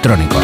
electrónico.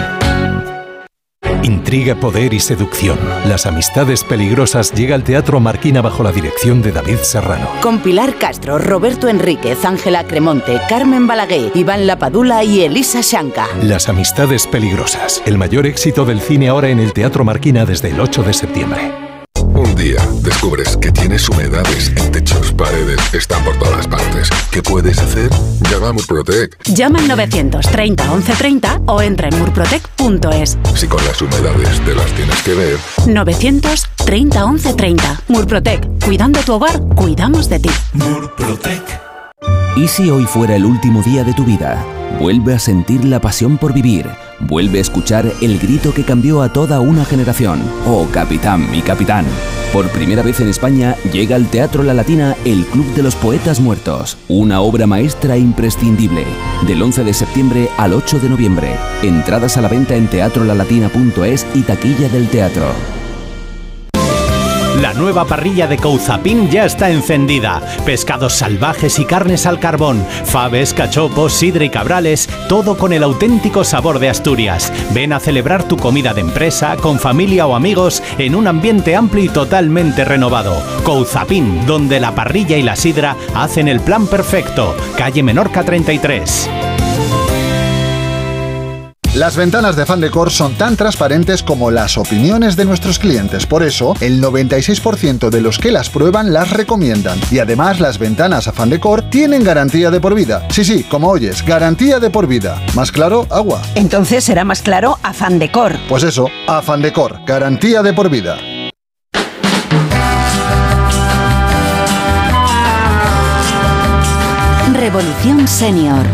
Intriga, poder y seducción. Las amistades peligrosas llega al Teatro Marquina bajo la dirección de David Serrano. Con Pilar Castro, Roberto Enríquez, Ángela Cremonte, Carmen Balaguer, Iván Lapadula y Elisa Shanka. Las amistades peligrosas. El mayor éxito del cine ahora en el Teatro Marquina desde el 8 de septiembre. Un día descubres que tienes humedades en techos, paredes, están por todas partes. ¿Qué puedes hacer? Llama a Murprotec. Llama al 930 1130 o entra en murprotec.es. Si con las humedades te las tienes que ver. 930 1130. Murprotec. Cuidando tu hogar, cuidamos de ti. Murprotec. ¿Y si hoy fuera el último día de tu vida? Vuelve a sentir la pasión por vivir. Vuelve a escuchar el grito que cambió a toda una generación. ¡Oh, capitán, mi capitán! Por primera vez en España llega al Teatro La Latina el Club de los Poetas Muertos. Una obra maestra imprescindible. Del 11 de septiembre al 8 de noviembre. Entradas a la venta en teatrolalatina.es y taquilla del teatro. La nueva parrilla de Couzapin ya está encendida. Pescados salvajes y carnes al carbón, faves, cachopos, sidra y cabrales, todo con el auténtico sabor de Asturias. Ven a celebrar tu comida de empresa, con familia o amigos, en un ambiente amplio y totalmente renovado. Couzapin, donde la parrilla y la sidra hacen el plan perfecto. Calle Menorca 33. Las ventanas de Fandecor son tan transparentes como las opiniones de nuestros clientes. Por eso, el 96% de los que las prueban las recomiendan. Y además, las ventanas a Fandecor tienen garantía de por vida. Sí, como oyes, garantía de por vida. ¿Más claro? Agua. Entonces será más claro a Fandecor. Pues eso, a Fandecor, garantía de por vida. Revolución Senior.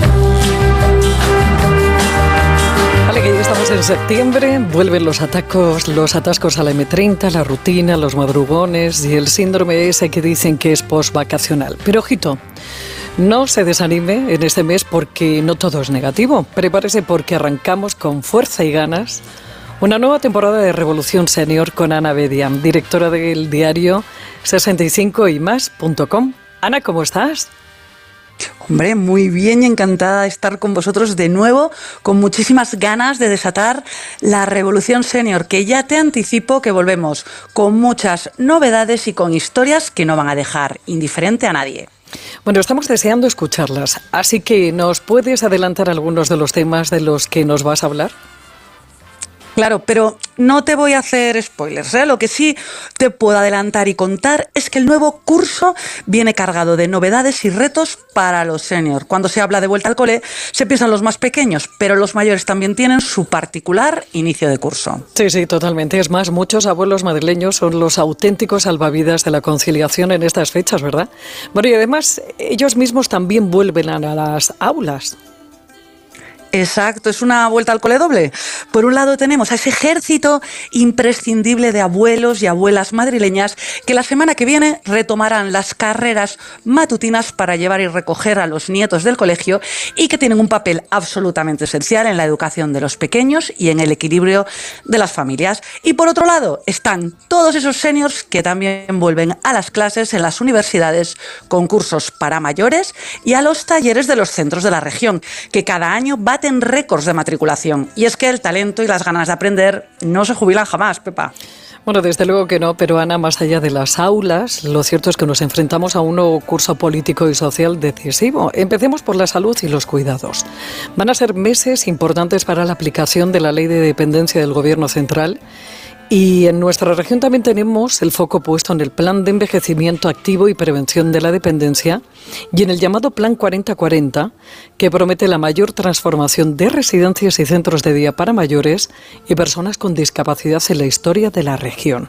Vale, que ya estamos en septiembre, vuelven los atascos a la M30, la rutina, los madrugones y el síndrome ese que dicen que es postvacacional. Pero ojito, no se desanime en este mes porque no todo es negativo. Prepárese porque arrancamos con fuerza y ganas una nueva temporada de Revolución Senior con Ana Bedia, directora del diario 65ymas.com. Ana, ¿cómo estás? Hombre, muy bien y encantada de estar con vosotros de nuevo, con muchísimas ganas de desatar la Revolución Senior, que ya te anticipo que volvemos con muchas novedades y con historias que no van a dejar indiferente a nadie. Bueno, estamos deseando escucharlas, así que ¿nos puedes adelantar algunos de los temas de los que nos vas a hablar? Claro, pero no te voy a hacer spoilers, ¿eh? Lo que sí te puedo adelantar y contar es que el nuevo curso viene cargado de novedades y retos para los seniors. Cuando se habla de vuelta al cole, se piensan los más pequeños, pero los mayores también tienen su particular inicio de curso. Sí, totalmente. Es más, muchos abuelos madrileños son los auténticos salvavidas de la conciliación en estas fechas, ¿verdad? Bueno, y además, ellos mismos también vuelven a las aulas. Exacto, es una vuelta al cole doble. Por un lado tenemos a ese ejército imprescindible de abuelos y abuelas madrileñas que la semana que viene retomarán las carreras matutinas para llevar y recoger a los nietos del colegio y que tienen un papel absolutamente esencial en la educación de los pequeños y en el equilibrio de las familias. Y por otro lado están todos esos seniors que también vuelven a las clases en las universidades con cursos para mayores y a los talleres de los centros de la región, que cada año baten récords de matriculación. Y es que el talento y las ganas de aprender no se jubilan jamás, Pepa. Bueno, desde luego que no, pero Ana, más allá de las aulas, lo cierto es que nos enfrentamos a un nuevo curso político y social decisivo. Empecemos por la salud y los cuidados. Van a ser meses importantes para la aplicación de la Ley de Dependencia del Gobierno Central. Y en nuestra región también tenemos el foco puesto en el Plan de Envejecimiento Activo y Prevención de la Dependencia y en el llamado Plan 4040, que promete la mayor transformación de residencias y centros de día para mayores y personas con discapacidad en la historia de la región.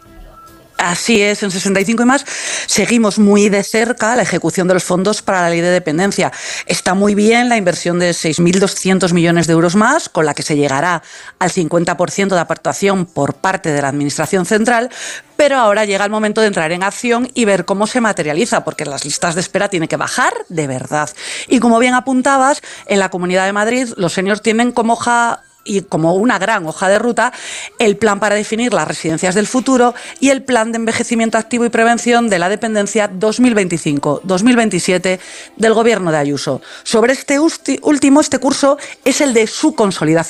Así es, en 65 y más seguimos muy de cerca la ejecución de los fondos para la ley de dependencia. Está muy bien la inversión de 6.200 millones de euros más, con la que se llegará al 50% de aportación por parte de la Administración Central, pero ahora llega el momento de entrar en acción y ver cómo se materializa, porque las listas de espera tienen que bajar de verdad. Y como bien apuntabas, en la Comunidad de Madrid los seniors tienen como una gran hoja de ruta, el plan para definir las residencias del futuro y el plan de envejecimiento activo y prevención de la dependencia 2025-2027 del Gobierno de Ayuso. Sobre este último, este curso es el de su consolidación